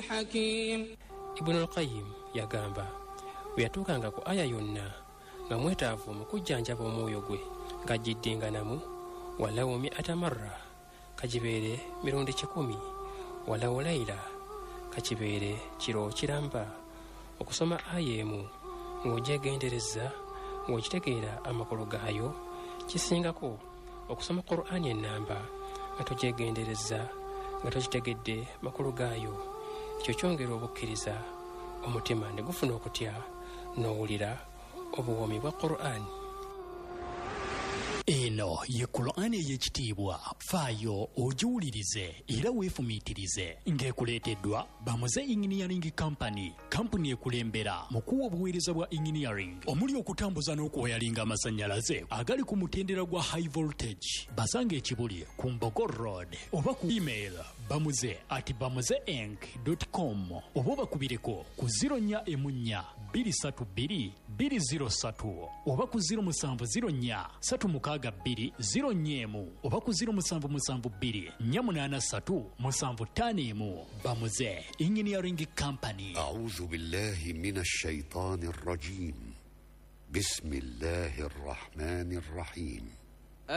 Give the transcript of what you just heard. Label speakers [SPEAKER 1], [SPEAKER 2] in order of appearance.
[SPEAKER 1] الحكيم.
[SPEAKER 2] Ibn al-Qayyim yagamba bwe yatuukanga ku aya yonna nga mwetaavu mu kujjanjaba omwoyo gwe ng'agiddinganamu walawo mi'ata marra kagibeere mirundi 10 walawo layla kakibeere kiro kiramba okusoma aya emu ng'ogyegendereza ng'okitegeera amakulu gaayo kisingako okusoma Qur'ani ennamba nga togyegendereza nga tokitegedde makulu gaayo. Ekyo kyongera obukkiriza omutima ne gufuna okutya n'owulira obuwomi bwa Qur'ani.
[SPEAKER 3] Eno ye Qur'ani ey'ekitiibwa, faayo ogiwulirize era weefumiitirize, ng'ekuleeteddwa Bamuze Engineering Company, kampuni ekulembera mu kuwa obuweereza bwa engineering omuli okutambuza n'okwoyalinga amasannyalaze agali ku mutendera gwa high voltage. Basanga ekibuli ku Mbogo Road oba ku email bamuze@bamuzeinc.com oba obakubireko ku 0414 232 203 oba ku 0704 362 oba ku 0772 483 751. Bamuze Engineering Company.
[SPEAKER 4] أعوذ بالله من الشيطان الرجيم. بسم الله الرحمن الرحيم.